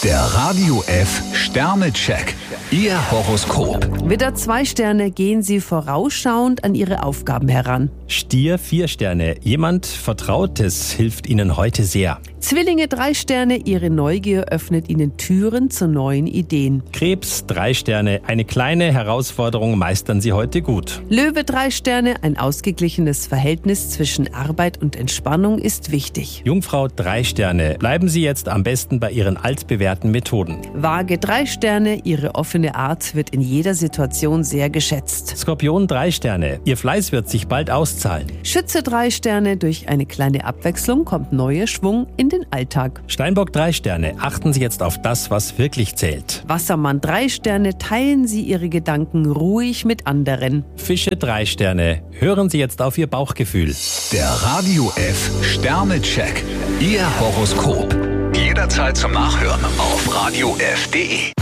Der Radio F Sternecheck. Ihr Horoskop. Widder 2 Sterne, gehen Sie vorausschauend an Ihre Aufgaben heran. Stier 4 Sterne. Jemand Vertrautes hilft Ihnen heute sehr. Zwillinge 3 Sterne, Ihre Neugier öffnet Ihnen Türen zu neuen Ideen. Krebs 3 Sterne. Eine kleine Herausforderung meistern Sie heute gut. Löwe 3 Sterne, ein ausgeglichenes Verhältnis zwischen Arbeit und Entspannung ist wichtig. Jungfrau 3 Sterne. Bleiben Sie jetzt am besten bei Ihren altbewährten Methoden. Waage 3 Sterne, Ihre offene Art wird in jeder Situation sehr geschätzt. Skorpion 3 Sterne. Ihr Fleiß wird sich bald auszahlen. Schütze 3 Sterne, durch eine kleine Abwechslung kommt neuer Schwung in den Alltag. Steinbock 3 Sterne. Achten Sie jetzt auf das, was wirklich zählt. Wassermann 3 Sterne, teilen Sie Ihre Gedanken ruhig mit anderen. Fische 3 Sterne. Hören Sie jetzt auf Ihr Bauchgefühl. Der Radio F Sternecheck. Ihr Horoskop. Jederzeit zum Nachhören auf radiof.de.